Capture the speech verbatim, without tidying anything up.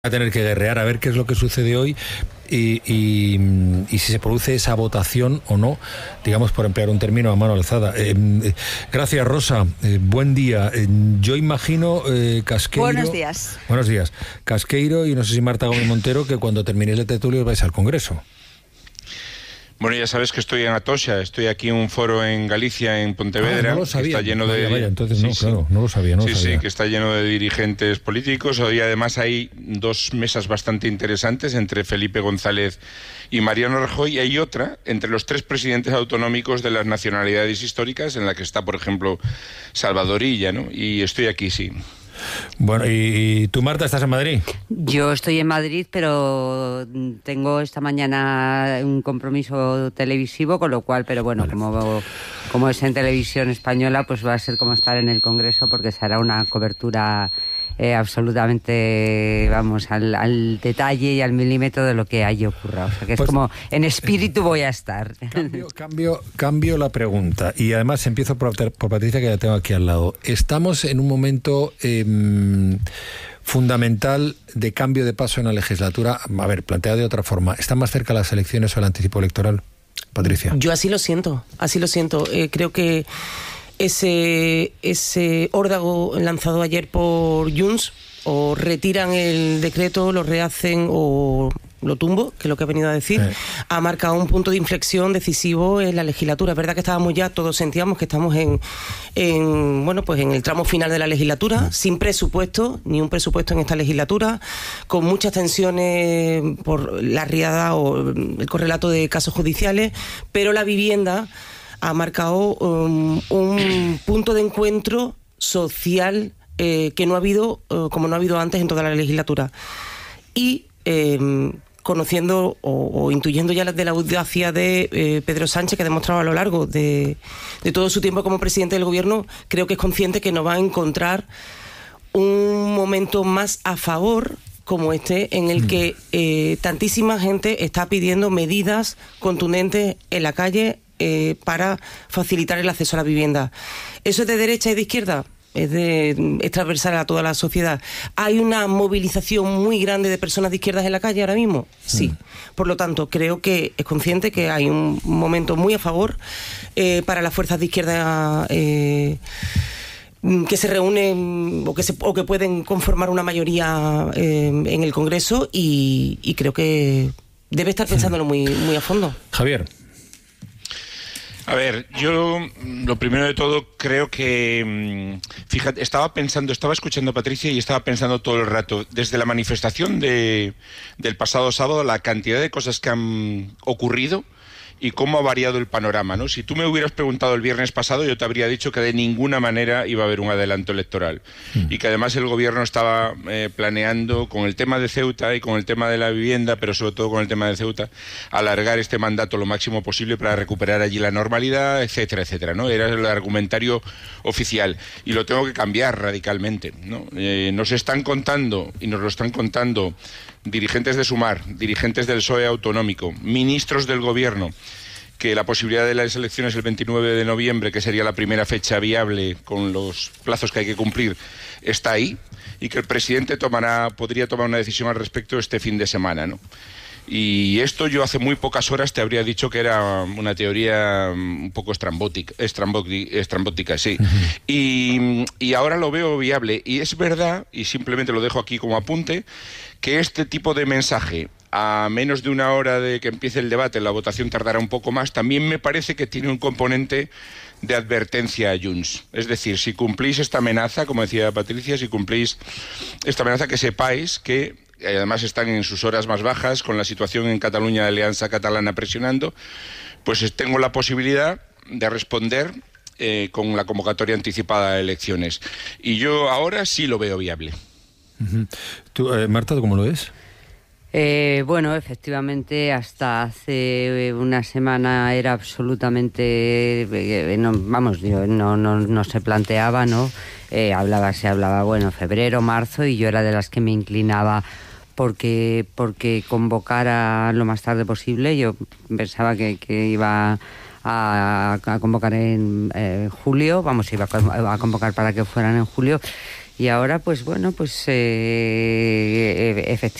a tener que guerrear a ver qué es lo que sucede hoy y, y, y si se produce esa votación o no, digamos, por emplear un término a mano alzada. Eh, eh, gracias, Rosa. Eh, buen día. Eh, yo imagino, eh, Casqueiro... Buenos días. Buenos días. Casqueiro y no sé si Marta Gómez Montero, que cuando terminéis el tertulio vais al Congreso. Bueno, ya sabes que estoy en Atocha, estoy aquí en un foro en Galicia, en Pontevedra, ah, no lo sabía. que está lleno de... Vaya, vaya, entonces sí, no, sí. claro, no lo sabía, no sí, lo sabía. Sí, que está lleno de dirigentes políticos. Hoy además hay dos mesas bastante interesantes entre Felipe González y Mariano Rajoy, y hay otra entre los tres presidentes autonómicos de las nacionalidades históricas, en la que está, por ejemplo, Salvador Illa, ¿no? Y estoy aquí, sí. Bueno, ¿y tú, Marta, estás en Madrid? Yo estoy en Madrid, pero tengo esta mañana un compromiso televisivo, con lo cual, pero bueno, vale. como, como es en televisión española, pues va a ser como estar en el Congreso, porque será una cobertura eh, absolutamente, vamos, al, al detalle y al milímetro de lo que haya ocurrido. O sea, que es pues, como, en espíritu voy a estar. Cambio, cambio, cambio la pregunta. Y además empiezo por, por Patricia, que la tengo aquí al lado. Estamos en un momento eh, fundamental de cambio de paso en la legislatura. A ver, planteado de otra forma. ¿Están más cerca las elecciones o el anticipo electoral? Patricia. Yo así lo siento, así lo siento. Eh, creo que ese, ese órdago lanzado ayer por Junts, o retiran el decreto, lo rehacen o lo tumbo, que es lo que ha venido a decir, eh. ha marcado un punto de inflexión decisivo en la legislatura. Es verdad que estábamos ya, todos sentíamos que estamos en, en bueno, pues en el tramo final de la legislatura, eh. sin presupuesto, ni un presupuesto en esta legislatura, con muchas tensiones por la riada o el correlato de casos judiciales, pero la vivienda ha marcado um, un punto de encuentro social eh, que no ha habido, uh, como no ha habido antes en toda la legislatura. Y eh, conociendo o, o intuyendo ya de la audacia de eh, Pedro Sánchez, que ha demostrado a lo largo de, de todo su tiempo como presidente del gobierno, creo que es consciente que no va a encontrar un momento más a favor como este, en el que eh, tantísima gente está pidiendo medidas contundentes en la calle eh, para facilitar el acceso a la vivienda. ¿Eso es de derecha y de izquierda? Es, de, es transversal a toda la sociedad. ¿Hay una movilización muy grande de personas de izquierdas en la calle ahora mismo? Sí. Mm. Por lo tanto, creo que es consciente que hay un momento muy a favor eh, para las fuerzas de izquierda eh, que se reúnen o que, se, o que pueden conformar una mayoría eh, en el Congreso, y, y creo que debe estar pensándolo muy, muy a fondo. Javier. A ver, yo lo primero de todo creo que, fíjate, estaba pensando, estaba escuchando a Patricia y estaba pensando todo el rato, desde la manifestación de, del pasado sábado, la cantidad de cosas que han ocurrido y cómo ha variado el panorama, ¿no? Si tú me hubieras preguntado el viernes pasado, yo te habría dicho que de ninguna manera iba a haber un adelanto electoral mm. y que además el gobierno estaba eh, planeando, con el tema de Ceuta y con el tema de la vivienda, pero sobre todo con el tema de Ceuta, alargar este mandato lo máximo posible para recuperar allí la normalidad, etcétera, etcétera, ¿no? Era el argumentario oficial y lo tengo que cambiar radicalmente, ¿no? Eh, nos están contando, y nos lo están contando dirigentes de Sumar, dirigentes del P S O E autonómico, ministros del gobierno, que la posibilidad de las elecciones el veintinueve de noviembre, que sería la primera fecha viable con los plazos que hay que cumplir, está ahí, y que el presidente tomará, podría tomar una decisión al respecto este fin de semana, ¿no? Y esto yo hace muy pocas horas te habría dicho que era una teoría un poco estrambótica, estrambótica, estrambótica sí. Uh-huh. Y, y ahora lo veo viable. Y es verdad, y simplemente lo dejo aquí como apunte, que este tipo de mensaje, a menos de una hora de que empiece el debate, la votación tardará un poco más, también me parece que tiene un componente de advertencia a Junts. Es decir, si cumplís esta amenaza, como decía Patricia, si cumplís esta amenaza, que sepáis que además están en sus horas más bajas, con la situación en Cataluña de Alianza Catalana presionando, pues tengo la posibilidad de responder eh, con la convocatoria anticipada de elecciones. Y yo ahora sí lo veo viable. Uh-huh. ¿Tú, eh, Marta, cómo lo ves? Eh, bueno, efectivamente, hasta hace una semana era absolutamente, eh, no, vamos, yo, no, no, no se planteaba, ¿no? Eh, hablaba, se hablaba, bueno, febrero, marzo, y yo era de las que me inclinaba porque porque convocara lo más tarde posible. Yo pensaba que, que iba a, a convocar en eh, julio, vamos, iba a convocar para que fueran en julio. y ahora pues bueno, pues eh, efectivamente